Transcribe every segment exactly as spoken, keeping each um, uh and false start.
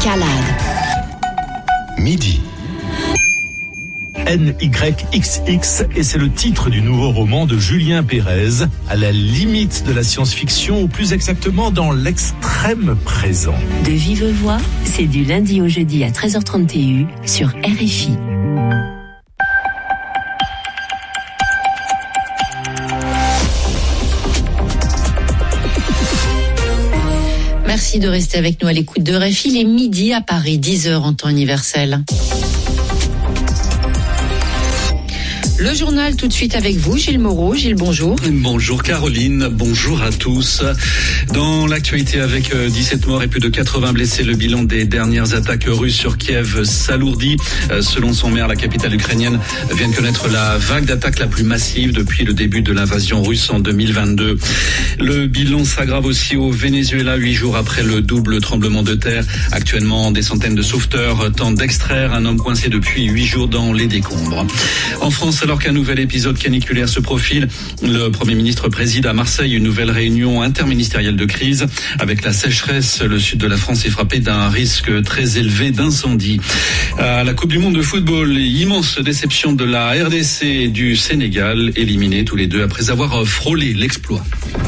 Escalade. Midi. N Y X X et c'est le titre du nouveau roman de Julien Pérez, à la limite de la science-fiction, ou plus exactement dans l'extrême présent. De vive voix, c'est du lundi au jeudi à treize heures trente sur R F I. Merci de rester avec nous à l'écoute de R F I. Il est midi à Paris, dix heures en temps universel. Le journal tout de suite avec vous, Gilles Moreau. Gilles, bonjour. Bonjour Caroline, bonjour à tous. Dans l'actualité, avec dix-sept morts et plus de quatre-vingts blessés, le bilan des dernières attaques russes sur Kiev s'alourdit. Selon son maire, la capitale ukrainienne vient de connaître la vague d'attaques la plus massive depuis le début de l'invasion russe en deux mille vingt-deux. Le bilan s'aggrave aussi au Venezuela, huit jours après le double tremblement de terre. Actuellement, des centaines de sauveteurs tentent d'extraire un homme coincé depuis huit jours dans les décombres. En France, alors qu'un nouvel épisode caniculaire se profile, le Premier ministre préside à Marseille une nouvelle réunion interministérielle de crise. Avec la sécheresse, le sud de la France est frappé d'un risque très élevé d'incendie. À la Coupe du Monde de football, immense déception de la R D C et du Sénégal, éliminés tous les deux après avoir frôlé l'exploit.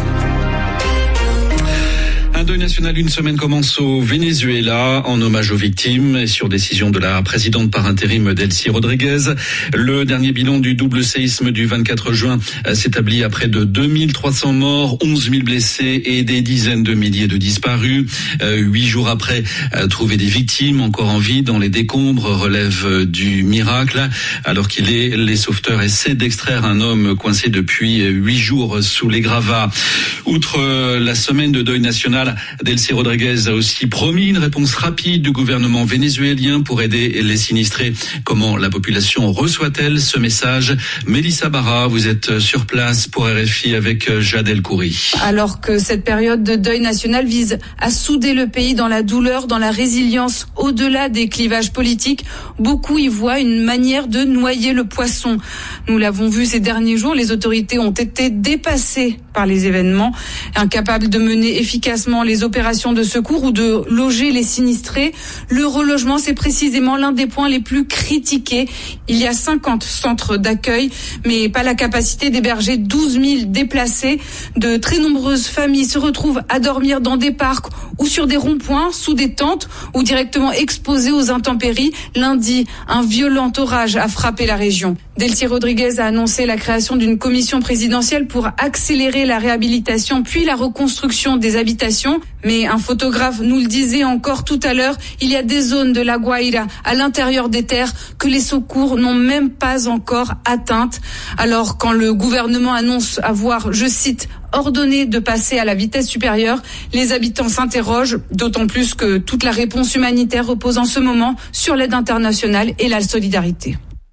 Un deuil national, une semaine commence au Venezuela en hommage aux victimes et sur décision de la présidente par intérim Delcy Rodriguez. Le dernier bilan du double séisme du vingt-quatre juin s'établit à près de deux mille trois cents morts, onze mille blessés et des dizaines de milliers de disparus. Huit jours après, trouver des victimes encore en vie dans les décombres relève du miracle. Alors qu'il est, les sauveteurs essaient d'extraire un homme coincé depuis huit jours sous les gravats. Outre la semaine de deuil national, Delcy Rodriguez a aussi promis une réponse rapide du gouvernement vénézuélien pour aider les sinistrés. Comment la population reçoit-elle ce message? Mélissa Barra, vous êtes sur place pour R F I avec Jade El-Khoury. Alors que cette période de deuil national vise à souder le pays dans la douleur, dans la résilience, au-delà des clivages politiques, beaucoup y voient une manière de noyer le poisson. Nous l'avons vu ces derniers jours, les autorités ont été dépassées par les événements, incapables de mener efficacement les opérations de secours ou de loger les sinistrés. Le relogement, c'est précisément l'un des points les plus critiqués. Il y a cinquante centres d'accueil, mais pas la capacité d'héberger douze mille déplacés. De très nombreuses familles se retrouvent à dormir dans des parcs ou sur des ronds-points, sous des tentes ou directement exposées aux intempéries. Lundi, un violent orage a frappé la région. Delcy Rodriguez a annoncé la création d'une commission présidentielle pour accélérer la réhabilitation puis la reconstruction des habitations. Mais un photographe nous le disait encore tout à l'heure, il y a des zones de la Guaira à l'intérieur des terres que les secours n'ont même pas encore atteintes. Alors quand le gouvernement annonce avoir, je cite, ordonné de passer à la vitesse supérieure, les habitants s'interrogent, d'autant plus que toute la réponse humanitaire repose en ce moment sur l'aide internationale et la solidarité.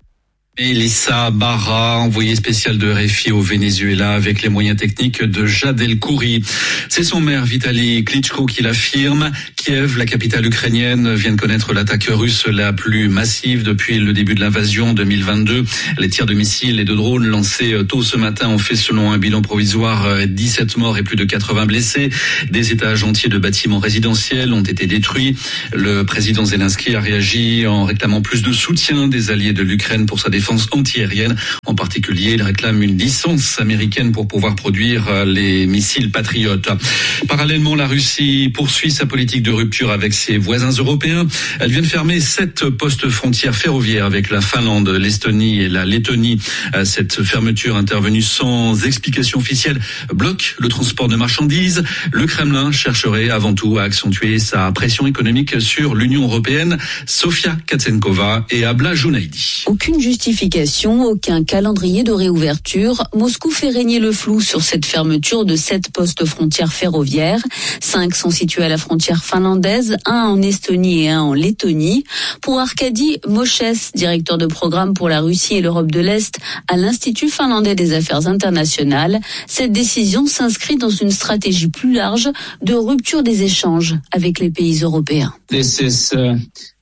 Mélissa Barra, envoyée spéciale de R F I au Venezuela avec les moyens techniques de Jade El-Khoury. C'est son maire Vitali Klitschko qui l'affirme. Kiev, la capitale ukrainienne, vient de connaître l'attaque russe la plus massive depuis le début de l'invasion en deux mille vingt-deux. Les tirs de missiles et de drones lancés tôt ce matin ont fait, selon un bilan provisoire, dix-sept morts et plus de quatre-vingts blessés. Des étages entiers de bâtiments résidentiels ont été détruits. Le président Zelensky a réagi en réclamant plus de soutien des alliés de l'Ukraine pour sa défense antiaérienne. En particulier, il réclame une licence américaine pour pouvoir produire les missiles patriotes. Parallèlement, la Russie poursuit sa politique de rupture avec ses voisins européens. Elle vient de fermer sept postes frontières ferroviaires avec la Finlande, l'Estonie et la Lettonie. Cette fermeture intervenue sans explication officielle bloque le transport de marchandises. Le Kremlin chercherait avant tout à accentuer sa pression économique sur l'Union européenne. Sofia Katsenkova et Abla Jounaidi. Aucune justification, aucun calendrier de réouverture. Moscou fait régner le flou sur cette fermeture de sept postes frontières ferroviaires. Cinq sont situés à la frontière finlandaise, un en Estonie et un en Lettonie. Pour Arkady Moshes, directeur de programme pour la Russie et l'Europe de l'Est à l'Institut finlandais des affaires internationales, cette décision s'inscrit dans une stratégie plus large de rupture des échanges avec les pays européens. This is, uh...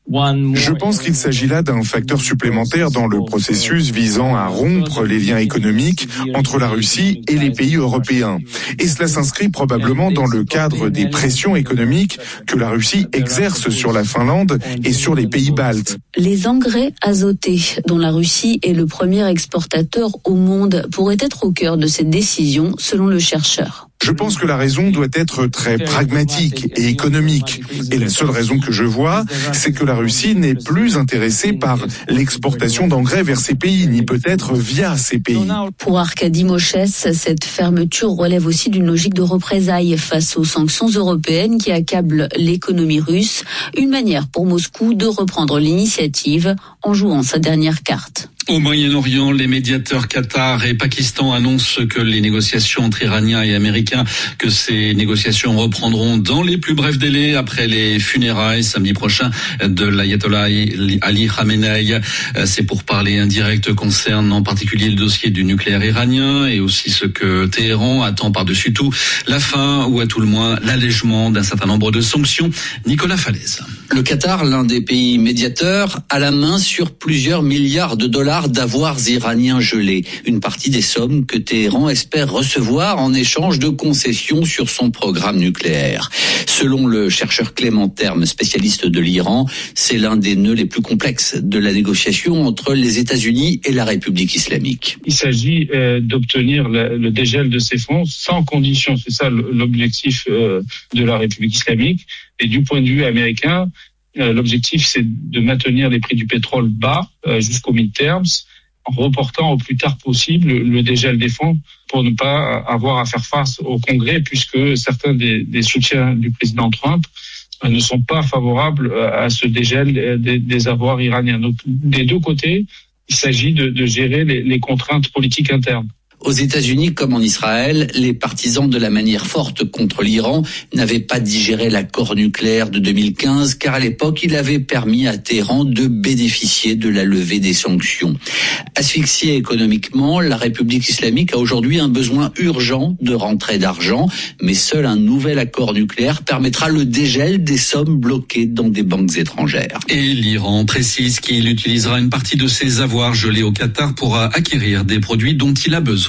Je pense qu'il s'agit là d'un facteur supplémentaire dans le processus visant à rompre les liens économiques entre la Russie et les pays européens. Et cela s'inscrit probablement dans le cadre des pressions économiques que la Russie exerce sur la Finlande et sur les pays baltes. Les engrais azotés, dont la Russie est le premier exportateur au monde, pourraient être au cœur de cette décision, selon le chercheur. Je pense que la raison doit être très pragmatique et économique. Et la seule raison que je vois, c'est que la Russie n'est plus intéressée par l'exportation d'engrais vers ces pays, ni peut-être via ces pays. Pour Arkady Moches, cette fermeture relève aussi d'une logique de représailles face aux sanctions européennes qui accablent l'économie russe. Une manière pour Moscou de reprendre l'initiative en jouant sa dernière carte. Au Moyen-Orient, les médiateurs Qatar et Pakistan annoncent que les négociations entre Iraniens et Américains, que ces négociations reprendront dans les plus brefs délais après les funérailles samedi prochain de l'ayatollah Ali Khamenei. Ces pourparlers indirects concernent en particulier le dossier du nucléaire iranien et aussi ce que Téhéran attend par-dessus tout, la fin ou à tout le moins l'allègement d'un certain nombre de sanctions. Nicolas Falaise. Le Qatar, l'un des pays médiateurs, a la main sur plusieurs milliards de dollars d'avoirs iraniens gelés. Une partie des sommes que Téhéran espère recevoir en échange de concessions sur son programme nucléaire. Selon le chercheur Clément Terme, spécialiste de l'Iran, c'est l'un des nœuds les plus complexes de la négociation entre les États-Unis et la République islamique. Il s'agit euh, d'obtenir le, le dégel de ces fonds sans condition. C'est ça l'objectif euh, de la République islamique. Et du point de vue américain, Euh, l'objectif, c'est de maintenir les prix du pétrole bas euh, jusqu'au mid-terms, en reportant au plus tard possible le, le dégel des fonds pour ne pas avoir à faire face au Congrès, puisque certains des, des soutiens du président Trump euh, ne sont pas favorables à ce dégel des, des avoirs iraniens. Donc, des deux côtés, il s'agit de, de gérer les, les contraintes politiques internes. Aux États-Unis comme en Israël, les partisans de la manière forte contre l'Iran n'avaient pas digéré l'accord nucléaire de deux mille quinze, car à l'époque, il avait permis à Téhéran de bénéficier de la levée des sanctions. Asphyxiée économiquement, la République islamique a aujourd'hui un besoin urgent de rentrée d'argent, mais seul un nouvel accord nucléaire permettra le dégel des sommes bloquées dans des banques étrangères. Et l'Iran précise qu'il utilisera une partie de ses avoirs gelés au Qatar pour acquérir des produits dont il a besoin.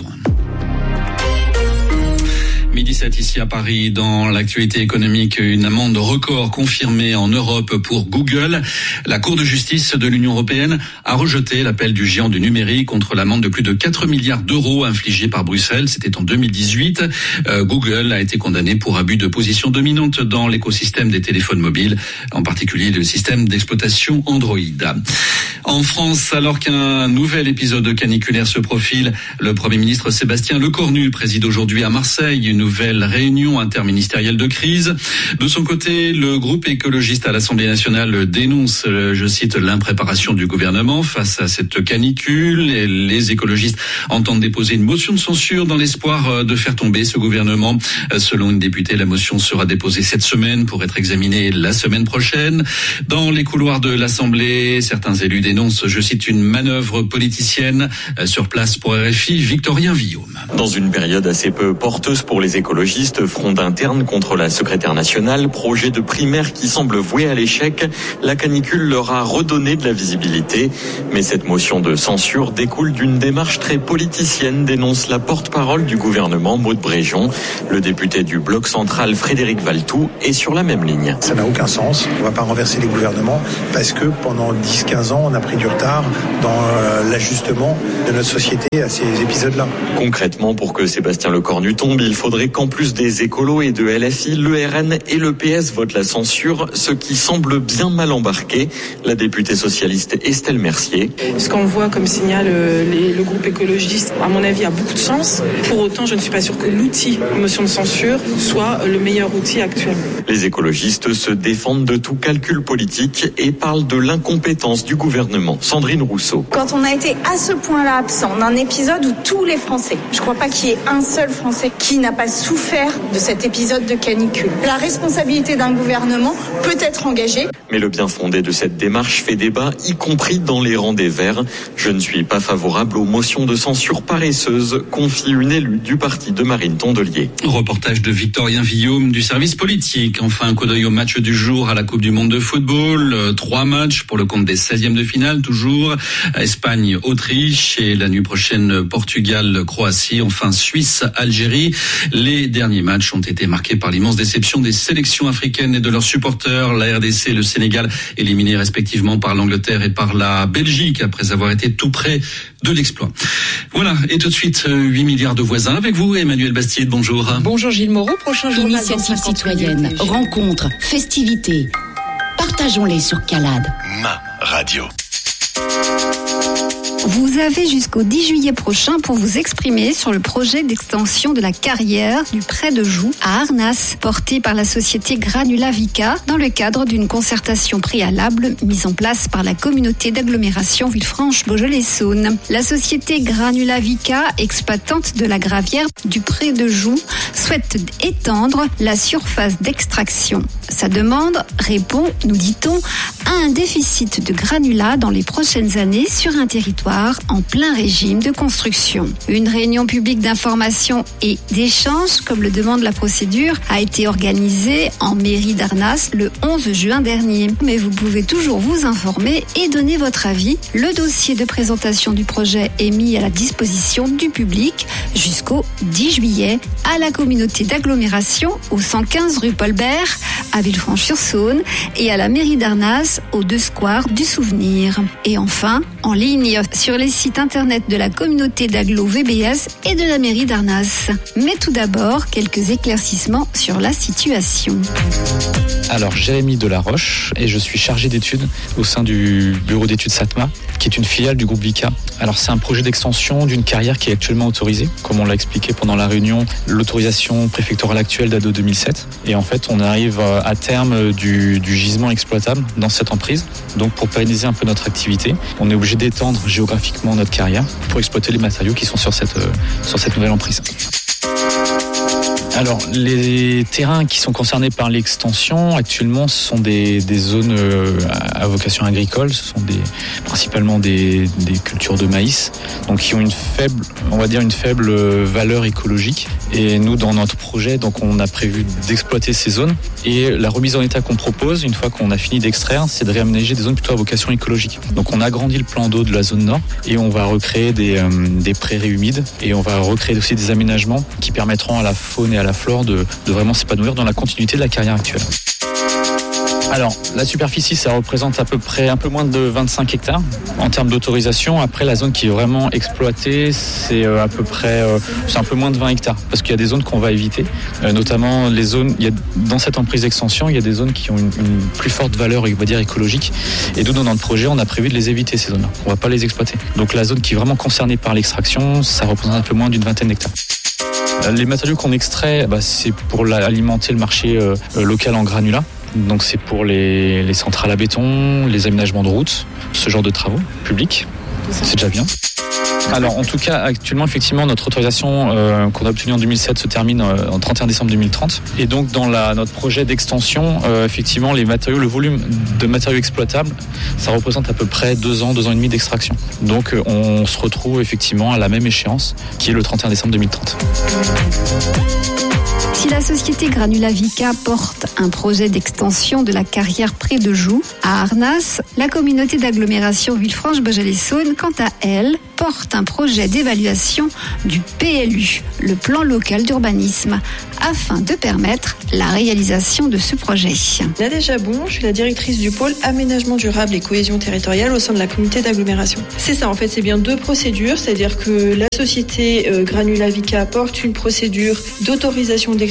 Midi sept ici à Paris. Dans l'actualité économique, une amende record confirmée en Europe pour Google. La Cour de justice de l'Union européenne a rejeté l'appel du géant du numérique contre l'amende de plus de quatre milliards d'euros infligée par Bruxelles. C'était en deux mille dix-huit. Euh, Google a été condamné pour abus de position dominante dans l'écosystème des téléphones mobiles, en particulier le système d'exploitation Android. En France, alors qu'un nouvel épisode caniculaire se profile, le Premier ministre Sébastien Lecornu préside aujourd'hui à Marseille une nouvelle réunion interministérielle de crise. De son côté, le groupe écologiste à l'Assemblée nationale dénonce, je cite, l'impréparation du gouvernement face à cette canicule. Et les écologistes entendent déposer une motion de censure dans l'espoir de faire tomber ce gouvernement. Selon une députée, la motion sera déposée cette semaine pour être examinée la semaine prochaine. Dans les couloirs de l'Assemblée, certains élus dénoncent, je cite, une manœuvre politicienne. Sur place pour R F I, Victorien Villaume. Dans une période assez peu porteuse pour les écologistes, fronde interne contre la secrétaire nationale, projet de primaire qui semble voué à l'échec, la canicule leur a redonné de la visibilité. Mais cette motion de censure découle d'une démarche très politicienne, dénonce la porte-parole du gouvernement, Maud Bréjon. Le député du Bloc central, Frédéric Valtou, est sur la même ligne. Ça n'a aucun sens. On ne va pas renverser les gouvernements parce que pendant dix quinze ans, on a pris du retard dans l'ajustement de notre société à ces épisodes-là. Concrètement, pour que Sébastien Lecornu tombe, il faudrait qu'en plus des écolos et de L F I, le R N et le P S votent la censure, ce qui semble bien mal embarqué. La députée socialiste Estelle Mercier. Ce qu'on voit comme signal euh, les, le groupe écologiste, à mon avis, a beaucoup de sens. Pour autant, je ne suis pas sûre que l'outil motion de censure soit le meilleur outil actuel. Les écologistes se défendent de tout calcul politique et parlent de l'incompétence du gouvernement. Sandrine Rousseau. Quand on a été à ce point-là absent d'un épisode où tous les Français, je ne crois pas qu'il y ait un seul Français qui n'a pas su souffert de cet épisode de canicule. La responsabilité d'un gouvernement peut être engagée. Mais le bien fondé de cette démarche fait débat, y compris dans les rangs des Verts. Je ne suis pas favorable aux motions de censure paresseuses, confie une élue du parti de Marine Tondelier. Reportage de Victorien Villaume du service politique. Enfin, un coup d'œil au match du jour à la Coupe du Monde de football. Euh, trois matchs pour le compte des seizièmes de finale, toujours. Espagne, Autriche et la nuit prochaine, Portugal, Croatie. Enfin, Suisse, Algérie. Les derniers matchs ont été marqués par l'immense déception des sélections africaines et de leurs supporters. La R D C et le Sénégal éliminés respectivement par l'Angleterre et par la Belgique après avoir été tout près de l'exploit. Voilà, et tout de suite, huit milliards de voisins avec vous, Emmanuel Bastide, bonjour. Bonjour Gilles Moreau, prochain journal. Initiative citoyenne, rencontres, festivités. Partageons-les sur Calade. Ma radio. Vous avez jusqu'au dix juillet prochain pour vous exprimer sur le projet d'extension de la carrière du Pré de Joux à Arnas, porté par la société Granula Vica dans le cadre d'une concertation préalable mise en place par la communauté d'agglomération Villefranche-Beaujolais-Saône. La société Granula Vica, exploitante de la gravière du Pré de Joux, souhaite étendre la surface d'extraction. Sa demande répond, nous dit-on, à un déficit de granulats dans les prochaines années sur un territoire en plein régime de construction. Une réunion publique d'information et d'échange, comme le demande la procédure, a été organisée en mairie d'Arnas le onze juin dernier. Mais vous pouvez toujours vous informer et donner votre avis. Le dossier de présentation du projet est mis à la disposition du public jusqu'au dix juillet à la communauté d'agglomération au cent quinze rue Paul Bert à Villefranche-sur-Saône et à la mairie d'Arnas au deux square du Souvenir. Et enfin, en ligne sur les sites internet de la communauté d'agglo V B S et de la mairie d'Arnas. Mais tout d'abord, quelques éclaircissements sur la situation. Alors, Jérémy Delaroche, et je suis chargé d'études au sein du bureau d'études SATMA, qui est une filiale du groupe Vica. Alors, c'est un projet d'extension d'une carrière qui est actuellement autorisée. Comme on l'a expliqué pendant la réunion, l'autorisation préfectorale actuelle date de deux mille sept. Et en fait, on arrive à terme du, du gisement exploitable dans cette emprise. Donc, pour pérenniser un peu notre activité, on est obligé d'étendre géographiquement notre carrière pour exploiter les matériaux qui sont sur cette, euh, sur cette nouvelle emprise. Alors, les terrains qui sont concernés par l'extension, actuellement, ce sont des, des zones euh, à vocation agricole. Ce sont des, principalement des, des cultures de maïs, donc qui ont une faible, on va dire une faible valeur écologique. Et nous, dans notre projet, donc, on a prévu d'exploiter ces zones. Et la remise en état qu'on propose, une fois qu'on a fini d'extraire, c'est de réaménager des zones plutôt à vocation écologique. Donc, on agrandit le plan d'eau de la zone nord et on va recréer des, euh, des prairies humides et on va recréer aussi des aménagements qui permettront à la faune et à la flore de, de vraiment s'épanouir dans la continuité de la carrière actuelle. Alors, la superficie, ça représente à peu près un peu moins de vingt-cinq hectares en termes d'autorisation. Après, la zone qui est vraiment exploitée, c'est à peu près, c'est un peu moins de vingt hectares parce qu'il y a des zones qu'on va éviter, euh, notamment les zones, il y a, dans cette emprise d'extension, il y a des zones qui ont une, une plus forte valeur, on va dire, écologique. Et nous, dans notre projet, on a prévu de les éviter, ces zones-là. On ne va pas les exploiter. Donc, la zone qui est vraiment concernée par l'extraction, ça représente un peu moins d'une vingtaine d'hectares. Les matériaux qu'on extrait, bah, c'est pour alimenter le marché euh, local en granulats. Donc c'est pour les, les centrales à béton, les aménagements de routes, ce genre de travaux publics. C'est déjà bien. Alors en tout cas, actuellement, effectivement, notre autorisation euh, qu'on a obtenue en deux mille sept se termine euh, en trente et un décembre deux mille trente. Et donc dans la, notre projet d'extension, euh, effectivement, les matériaux, le volume de matériaux exploitables, ça représente à peu près deux ans, deux ans et demi d'extraction. Donc euh, on se retrouve effectivement à la même échéance, qui est le trente et un décembre deux mille trente. Si la société Granula Vica porte un projet d'extension de la carrière Pré de Joux à Arnas, la communauté d'agglomération Villefranche-Beaujolais-Saône, quant à elle, porte un projet d'évaluation du P L U, le plan local d'urbanisme, afin de permettre la réalisation de ce projet. Nadège Bon, je suis la directrice du pôle aménagement durable et cohésion territoriale au sein de la communauté d'agglomération. C'est ça, en fait, c'est bien deux procédures, c'est-à-dire que la société euh, Granula Vica porte une procédure d'autorisation d'extension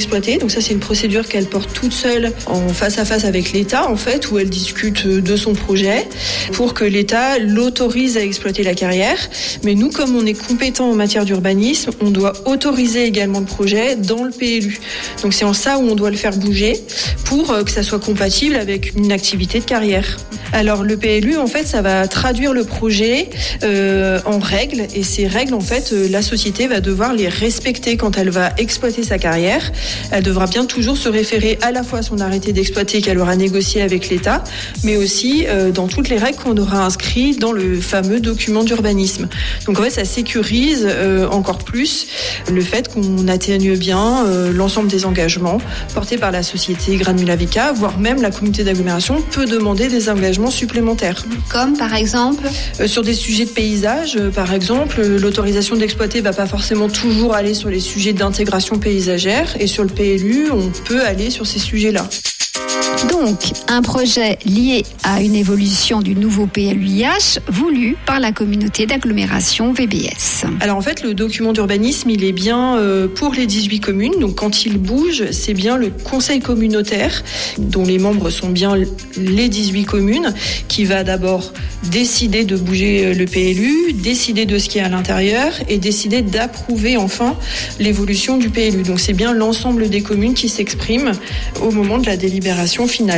d'exploiter. Donc ça, c'est une procédure qu'elle porte toute seule en face à face avec l'État, en fait, où elle discute de son projet pour que l'État l'autorise à exploiter la carrière. Mais nous, comme on est compétent en matière d'urbanisme, on doit autoriser également le projet dans le P L U. Donc c'est en ça où on doit le faire bouger pour que ça soit compatible avec une activité de carrière. Alors le P L U, en fait, ça va traduire le projet euh, en règles, et ces règles, en fait, euh, la société va devoir les respecter quand elle va exploiter sa carrière. Elle devra bien toujours se référer à la fois à son arrêté d'exploiter qu'elle aura négocié avec l'État, mais aussi euh, dans toutes les règles qu'on aura inscrites dans le fameux document d'urbanisme. Donc en fait, ça sécurise euh, encore plus le fait qu'on atténue bien euh, l'ensemble des engagements portés par la société Granula Vica, voire même la communauté d'agglomération peut demander des engagements supplémentaires. Comme par exemple euh, sur des sujets de paysage, euh, par exemple, euh, l'autorisation d'exploiter va pas forcément toujours aller sur les sujets d'intégration paysagère, et sur le P L U, on peut aller sur ces sujets-là. Donc, un projet lié à une évolution du nouveau P L U I H voulu par la communauté d'agglomération V B S. Alors en fait, le document d'urbanisme, il est bien euh, pour les dix-huit communes. Donc quand il bouge, c'est bien le conseil communautaire, dont les membres sont bien les dix-huit communes, qui va d'abord décider de bouger le P L U, décider de ce qui est à l'intérieur et décider d'approuver enfin l'évolution du P L U. Donc c'est bien l'ensemble des communes qui s'expriment au moment de la délibération finale.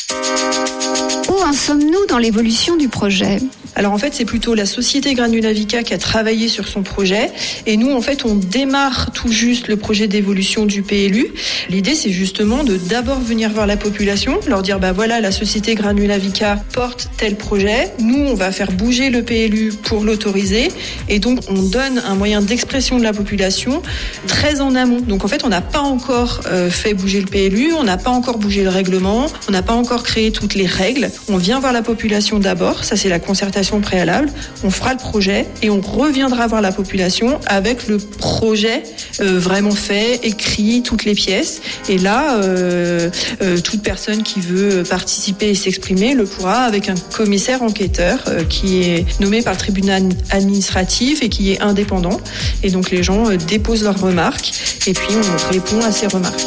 Où en sommes-nous dans l'évolution du projet ? Alors en fait, c'est plutôt la société Granula Vica qui a travaillé sur son projet, et nous en fait on démarre tout juste le projet d'évolution du P L U. L'idée, c'est justement de d'abord venir voir la population, leur dire bah voilà, la société Granula Vica porte tel projet, nous on va faire bouger le P L U pour l'autoriser, et donc on donne un moyen d'expression de la population très en amont. Donc en fait, on n'a pas encore euh, fait bouger le P L U, on n'a pas encore bougé le règlement, on n'a pas encore créé toutes les règles. On vient voir la population d'abord, ça c'est la concertation préalable, on fera le projet et on reviendra voir la population avec le projet euh, vraiment fait, écrit, toutes les pièces. Et là, euh, euh, toute personne qui veut participer et s'exprimer le pourra avec un commissaire enquêteur euh, qui est nommé par le tribunal administratif et qui est indépendant. Et donc les gens euh, déposent leurs remarques et puis on répond à ces remarques.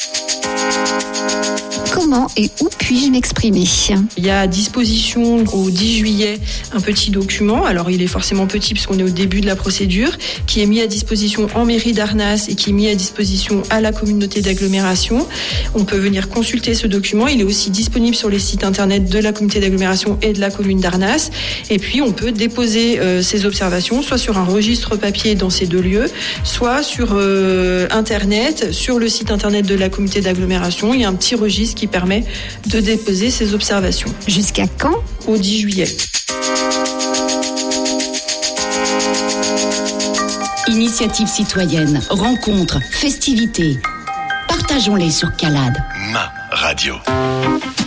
Comment et où puis-je m'exprimer ? Il y a à disposition au dix juillet un petit document, alors il est forcément petit puisqu'on est au début de la procédure, qui est mis à disposition en mairie d'Arnas et qui est mis à disposition à la communauté d'agglomération. On peut venir consulter ce document, il est aussi disponible sur les sites internet de la communauté d'agglomération et de la commune d'Arnas, et puis on peut déposer euh, ces observations soit sur un registre papier dans ces deux lieux, soit sur euh, internet, sur le site internet de la communauté d'agglomération. Il y a un petit registre qui permet de déposer ces observations. Jusqu'à quand ? Au dix juillet. Initiative citoyenne, rencontres, festivités. Partageons-les sur Calade. Ma radio.